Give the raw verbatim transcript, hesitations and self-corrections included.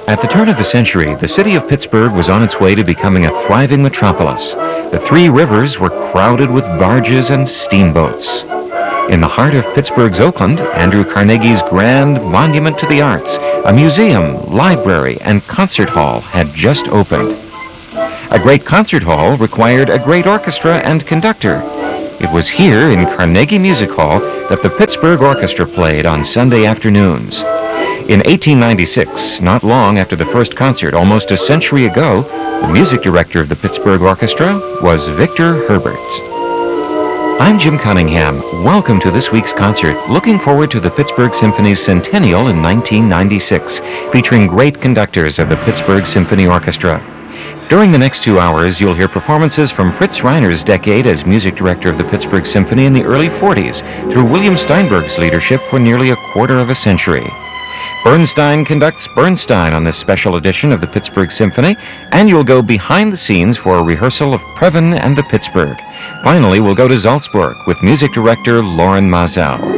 At the turn of the century, the city of Pittsburgh was on its way to becoming a thriving metropolis. The three rivers were crowded with barges and steamboats. In the heart of Pittsburgh's Oakland, Andrew Carnegie's grand Monument to the Arts, a museum, library, and concert hall had just opened. A great concert hall required a great orchestra and conductor. It was here in Carnegie Music Hall that the Pittsburgh Orchestra played on Sunday afternoons. In eighteen ninety-six, not long after the first concert, almost a century ago, the music director of the Pittsburgh Orchestra was Victor Herbert. I'm Jim Cunningham. Welcome to this week's concert, looking forward to the Pittsburgh Symphony's centennial in nineteen ninety-six, featuring great conductors of the Pittsburgh Symphony Orchestra. During the next two hours, you'll hear performances from Fritz Reiner's decade as music director of the Pittsburgh Symphony in the early forties, through William Steinberg's leadership for nearly a quarter of a century. Bernstein conducts Bernstein on this special edition of the Pittsburgh Symphony, and you'll go behind the scenes for a rehearsal of Previn and the Pittsburgh. Finally, we'll go to Salzburg with music director Loren Maazel.